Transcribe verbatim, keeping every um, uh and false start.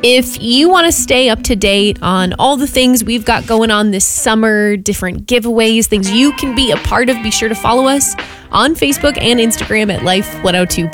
If you want to stay up to date on all the things we've got going on this summer, different giveaways, things you can be a part of, be sure to follow us on Facebook and Instagram at Life one oh two